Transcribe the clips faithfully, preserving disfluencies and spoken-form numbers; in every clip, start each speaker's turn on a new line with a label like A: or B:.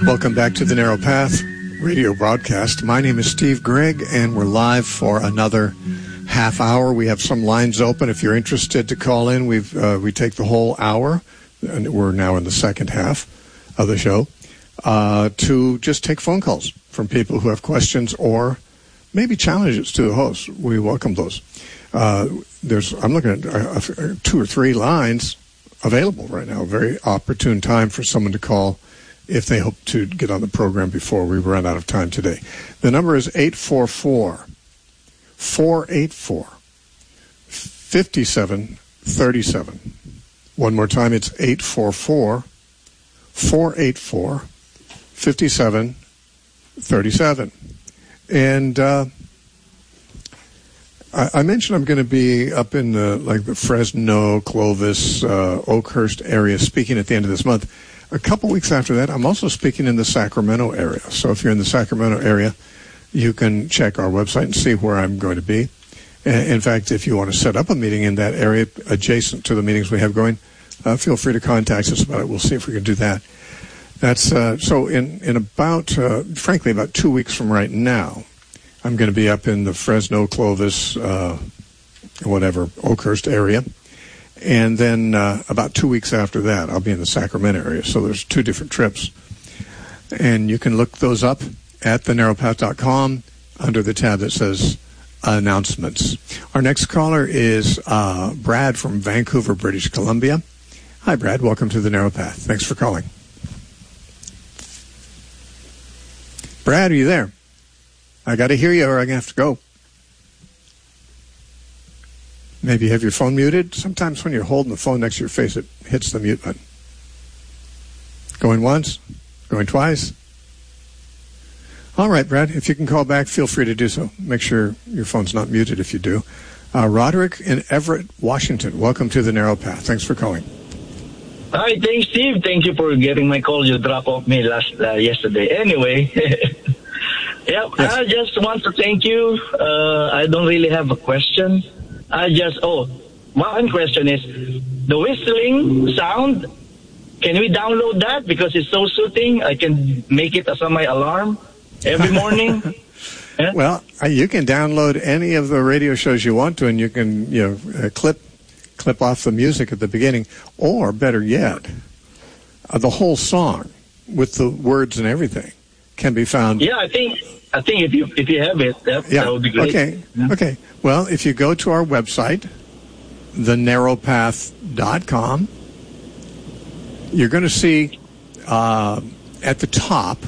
A: Welcome back to the Narrow Path radio broadcast. My name is Steve Gregg, and we're live for another half hour. We have some lines open. If you're interested to call in, we've uh, we take the whole hour, and we're now in the second half of the show, uh, to just take phone calls from people who have questions or maybe challenges to the host. We welcome those. Uh, there's I'm looking at uh, two or three lines available right now. A very opportune time for someone to call if they hope to get on the program before we run out of time today. The number is eight four four, four eight four, five seven three seven. One more time, it's eight four four, four eight four, five seven three seven. And uh, I, I mentioned I'm going to be up in the, like the Fresno, Clovis, uh, Oakhurst area speaking at the end of this month. A couple weeks after that, I'm also speaking in the Sacramento area. So if you're in the Sacramento area, you can check our website and see where I'm going to be. In fact, if you want to set up a meeting in that area adjacent to the meetings we have going, uh, feel free to contact us about it. We'll see if we can do that. That's uh, so in, in about, uh, frankly, about two weeks from right now, I'm going to be up in the Fresno, Clovis, uh, whatever, Oakhurst area. And then uh, about two weeks after that, I'll be in the Sacramento area. So there's two different trips. And you can look those up at the narrow path dot com under the tab that says Announcements. Our next caller is uh, Brad from Vancouver, British Columbia. Hi, Brad. Welcome to the Narrow Path. Thanks for calling. Brad, are you there? I got to hear you or I'm going to have to go. Maybe you have your phone muted. Sometimes when you're holding the phone next to your face, it hits the mute button. Going once? Going twice? All right, Brad, if you can call back, feel free to do so. Make sure your phone's not muted if you do. Uh, Roderick in Everett, Washington. Welcome to the Narrow Path. Thanks for calling.
B: Hi, thanks, Steve. Thank you for getting my call. You dropped off me last uh, yesterday. Anyway, yeah, yes. I just want to thank you. Uh, I don't really have a question. I just, oh, one question is, the whistling sound, can we download that? Because it's so soothing. I can make it as my alarm every morning. Yeah?
A: Well, you can download any of the radio shows you want to, and you can, you know, uh, clip clip off the music at the beginning, or better yet, uh, the whole song with the words and everything can be found.
B: Yeah, I think I think if you if you have it, that,
A: yeah.
B: that would be great.
A: Okay,
B: yeah.
A: okay. Well, if you go to our website, the narrow path dot com, you're going to see uh, at the top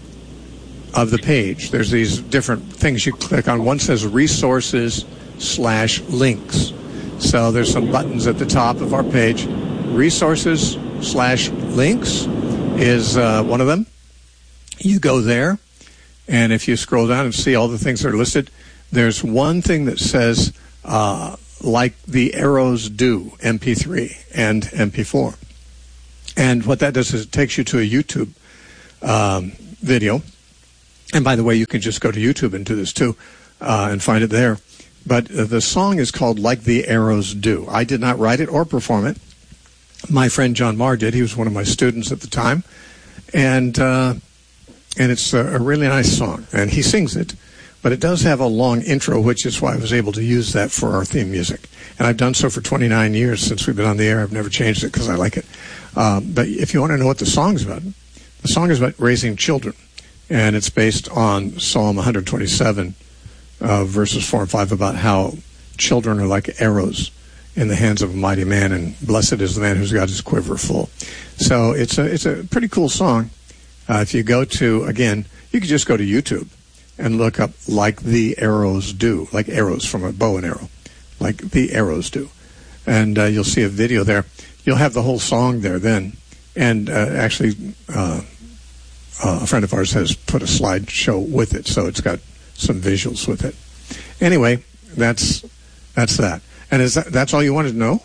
A: of the page, there's these different things you click on. One says resources slash links. So there's some buttons at the top of our page. Resources slash links is uh, one of them. You go there, and if you scroll down and see all the things that are listed, there's one thing that says, uh, like the arrows do, M P three and M P four. And what that does is it takes you to a YouTube um, video. And by the way, you can just go to YouTube and do this too uh, and find it there. But uh, the song is called Like the Arrows Do. I did not write it or perform it. My friend John Marr did. He was one of my students at the time. And uh, and it's a, a really nice song. And he sings it. But it does have a long intro, which is why I was able to use that for our theme music. And I've done so for twenty-nine years since we've been on the air. I've never changed it because I like it. Um, but if you want to know what the song's about, the song is about raising children. And it's based on Psalm one twenty-seven, uh, verses four and five, about how children are like arrows in the hands of a mighty man, and blessed is the man who's got his quiver full. So it's a it's a pretty cool song. Uh, if you go to, again, you can just go to YouTube and look up Like the Arrows Do, like arrows from a bow and arrow, like the arrows do. And uh, you'll see a video there. You'll have the whole song there then. And uh, actually... Uh, Uh, a friend of ours has put a slideshow with it, so it's got some visuals with it. Anyway, that's that's that. And is that that's all you wanted to know?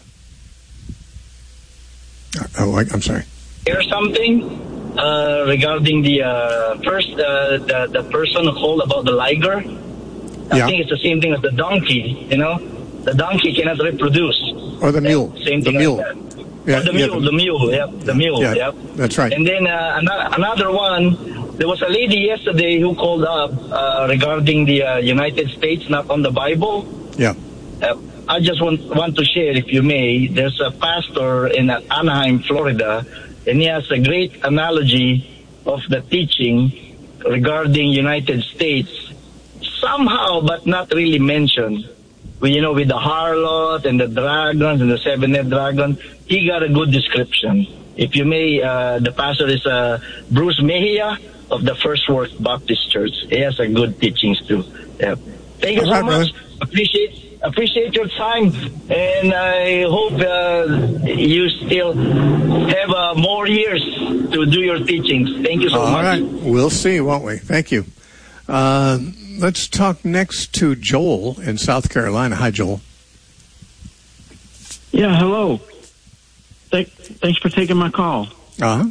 A: Oh, I, I'm sorry.
B: Here's something uh, regarding the uh, first uh, the the person who called about the liger. I
A: yeah.
B: think it's the same thing as the donkey. You know, the donkey cannot reproduce.
A: Or the mule.
B: Yeah, same thing.
A: The mule.
B: Like that.
A: Yeah,
B: the
A: yeah,
B: mule,
A: the,
B: the mule, yep, the mule,
A: yeah,
B: yep.
A: That's right.
B: And then uh, another one, there was a lady yesterday who called up uh, regarding the uh, United States, not on the Bible.
A: Yeah.
B: Uh, I just want want to share, if you may. There's a pastor in Anaheim, Florida, and he has a great analogy of the teaching regarding United States, somehow, but not really mentioned. Well, you know, with the harlot and the dragons and the seven-headed dragon, he got a good description. If you may, uh, the pastor is uh, Bruce Mejia of the First Work Baptist Church. He has a good teachings too. Yeah. Thank you so
A: right,
B: much.
A: man.
B: Appreciate appreciate your time, and I hope uh, you still have uh, more years to do your teachings. Thank you so
A: All
B: much.
A: right. We'll see, won't we? Thank you. Uh, let's talk next to Joel in South Carolina. Hi, Joel.
C: Yeah, hello. Thank, thanks for taking my call.
A: Uh-huh.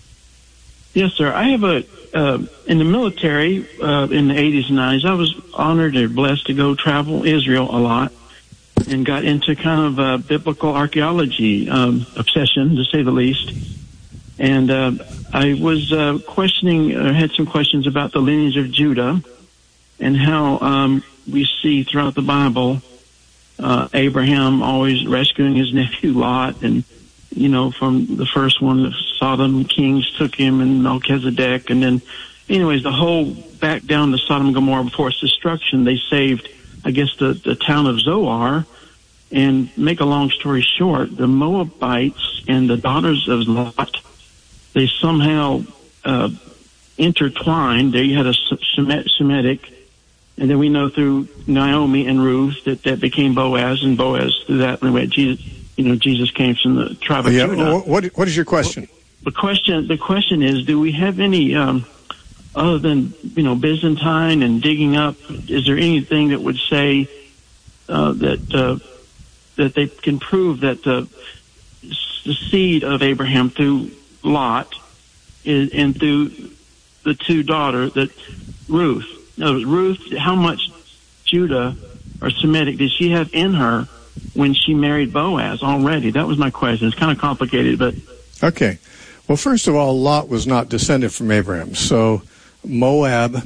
C: Yes, sir. I have a, uh, in the military, uh, in the eighties and nineties, I was honored or blessed to go travel Israel a lot and got into kind of a biblical archaeology, um, obsession, to say the least. And, uh, I was, uh, questioning, or had some questions about the lineage of Judah and how, um, we see throughout the Bible, uh, Abraham always rescuing his nephew Lot, and, you know, from the first one, the Sodom kings took him, and Melchizedek, and then, anyways, the whole back down to Sodom and Gomorrah before its destruction, they saved, I guess, the, the town of Zoar. And make a long story short, the Moabites and the daughters of Lot, they somehow uh, intertwined. There you had a Semitic, and then we know through Naomi and Ruth that that became Boaz, and Boaz through that, and we had Jesus. You know, Jesus came from the tribe of
A: yeah.
C: Judah.
A: What What is your question?
C: The question, the question is, do we have any, um, other than, you know, Byzantine and digging up, is there anything that would say uh, that uh, that they can prove that the, the seed of Abraham through Lot is, and through the two daughters, that Ruth, no, Ruth, how much Judah or Semitic did she have in her when she married Boaz already? That was my question. It's kind of complicated, but...
A: Okay. Well, first of all, Lot was not descended from Abraham. So Moab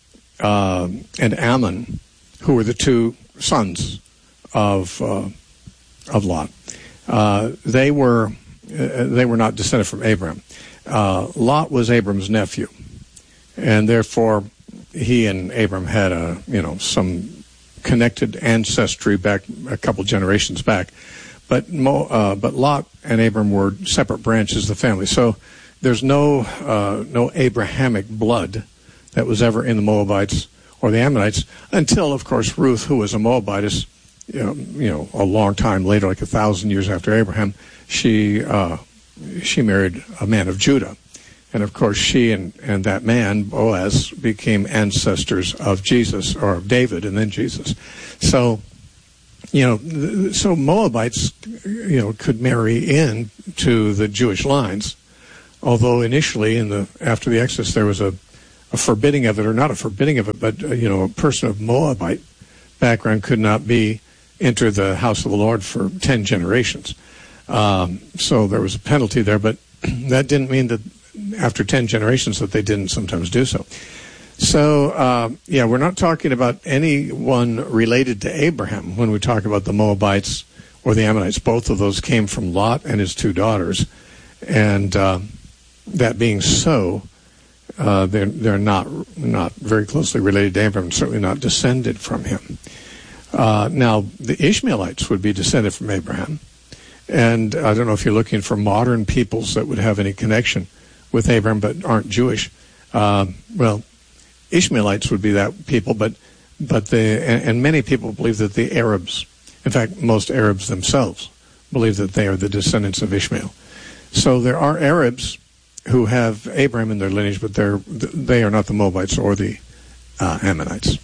A: uh, and Ammon, who were the two sons of uh, of Lot, uh, they were uh, they were not descended from Abraham. Uh, Lot was Abram's nephew, and therefore he and Abram had a you know some connected ancestry back a couple generations back, but Mo, uh, but Lot and Abram were separate branches of the family. So there's no uh, no Abrahamic blood that was ever in the Moabites or the Ammonites until, of course, Ruth, who was a Moabitess, you know, you know a long time later, like a thousand years after Abraham, she uh, she married a man of Judah. And, of course, she and, and that man, Boaz, became ancestors of Jesus, or of David, and then Jesus. So, you know, so Moabites, you know, could marry in to the Jewish lines, although initially, in the after the Exodus, there was a, a forbidding of it, or not a forbidding of it, but, uh, you know, a person of Moabite background could not be enter the house of the Lord for ten generations. Um, so there was a penalty there, but that didn't mean that after ten generations that they didn't sometimes do so. So, uh, yeah, we're not talking about anyone related to Abraham when we talk about the Moabites or the Ammonites. Both of those came from Lot and his two daughters. And uh, that being so, uh, they're, they're not not very closely related to Abraham, certainly not descended from him. Uh, now, the Ishmaelites would be descended from Abraham. And I don't know if you're looking for modern peoples that would have any connection with Abraham but aren't Jewish. Uh, well, Ishmaelites would be that people, but but the and, and many people believe that the Arabs, in fact, most Arabs themselves, believe that they are the descendants of Ishmael. So there are Arabs who have Abraham in their lineage, but they're they are not the Moabites or the uh, Ammonites.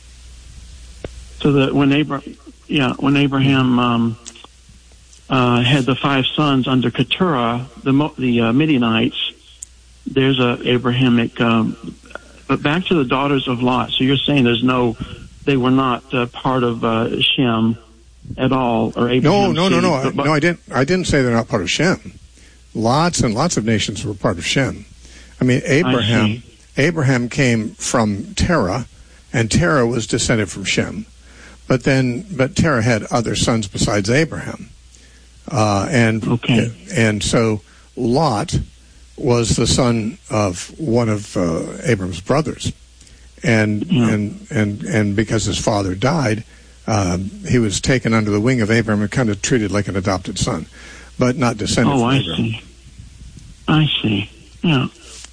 C: So that when Abraham, yeah, when Abraham um, uh, had the five sons under Keturah, the the uh, Midianites. There's a Abrahamic, um, but back to the daughters of Lot. So you're saying there's no, they were not uh, part of uh, Shem at all, or Abraham?
A: No, no, no, no. I, no, I didn't. I didn't say they're not part of Shem. Lots and lots of nations were part of Shem. I mean, Abraham.
C: I
A: Abraham came from Terah, and Terah was descended from Shem. But then, but Terah had other sons besides Abraham. Uh, and,
C: okay.
A: and so Lot was the son of one of uh, Abram's brothers. And,
C: yeah.
A: and, and, and because his father died, um, he was taken under the wing of Abram and kind of treated like an adopted son, but not descended
C: oh,
A: from
C: I
A: Abram.
C: see. I see. Yeah.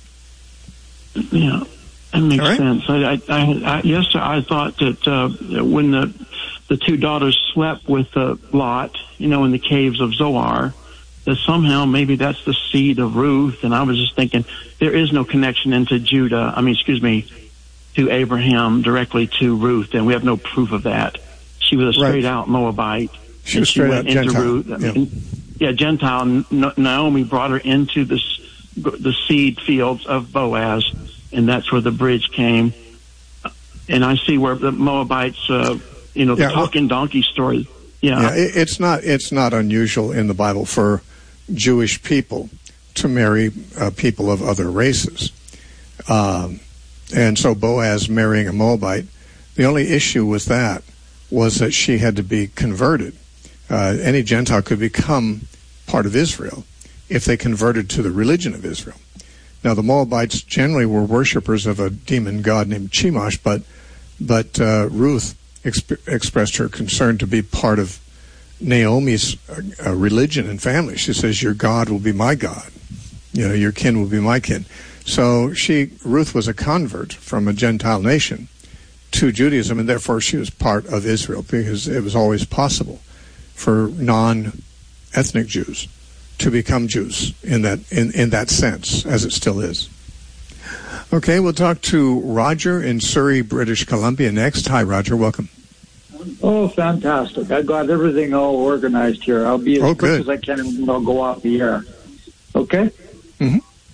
C: Yeah. That makes
A: right.
C: sense. I, I, I, I, yes, sir, I thought that uh, when the the two daughters slept with uh, Lot, you know, in the caves of Zoar, that somehow maybe that's the seed of Ruth. And I was just thinking there is no connection into Judah. I mean, excuse me, to Abraham directly to Ruth, and we have no proof of that. She was a straight
A: right.
C: out Moabite.
A: She was straight out Gentile.
C: Ruth.
A: Yeah.
C: And, yeah, Gentile. N- Naomi brought her into this, the seed fields of Boaz, and that's where the bridge came. And I see where the Moabites, uh, you know, the
A: yeah,
C: talking well, donkey story. Yeah,
A: yeah it, it's not it's not unusual in the Bible for Jewish people to marry uh, people of other races. Um, and so Boaz marrying a Moabite, the only issue with that was that she had to be converted. Uh, any Gentile could become part of Israel if they converted to the religion of Israel. Now, the Moabites generally were worshippers of a demon god named Chemosh, but but uh, Ruth exp- expressed her concern to be part of Naomi's uh, religion and family. She says, "Your God will be my God. You know, your kin will be my kin." So she, Ruth, was a convert from a Gentile nation to Judaism, and therefore she was part of Israel because it was always possible for non-ethnic Jews to become Jews in that in, in that sense, as it still is. Okay, we'll talk to Roger in Surrey, British Columbia next. Hi, Roger. Welcome.
D: Oh, fantastic. I got everything all organized here. I'll be as
A: oh,
D: quick
A: good.
D: as I can and I'll go off the air. Okay?
A: Mm-hmm.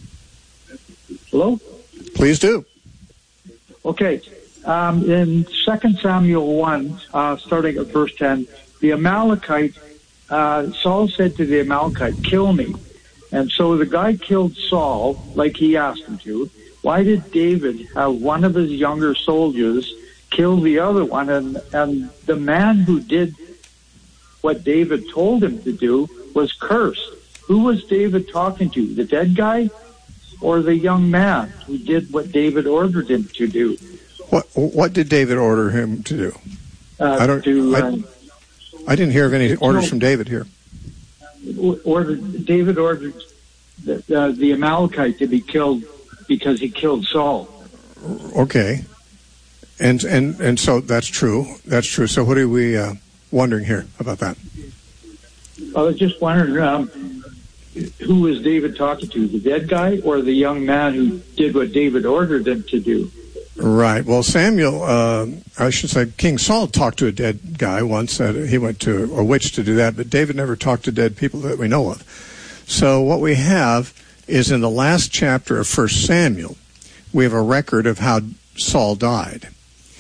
D: Hello?
A: Please do.
D: Okay. Um, in Second Samuel one, uh, starting at verse ten, the Amalekite, uh, Saul said to the Amalekite, "Kill me." And so the guy killed Saul like he asked him to. Why did David have one of his younger soldiers kill the other one? And, and the man who did what David told him to do was cursed. Who was David talking to? The dead guy or the young man who did what David ordered him to do?
A: What What did David order him to do?
D: Uh,
A: I don't.
D: to,
A: I,
D: uh,
A: I didn't hear of any orders
D: no,
A: from David here.
D: Ordered, David ordered the, uh, the Amalekite to be killed because he killed Saul.
A: Okay, and and and so that's true. That's true. So what are we uh, wondering here about that?
D: I was just wondering, um, who was David talking to, the dead guy or the young man who did what David ordered him to do?
A: Right. Well, Samuel, uh, I should say, King Saul talked to a dead guy once. Uh, he went to a witch to do that, but David never talked to dead people that we know of. So what we have is in the last chapter of First Samuel, we have a record of how Saul died.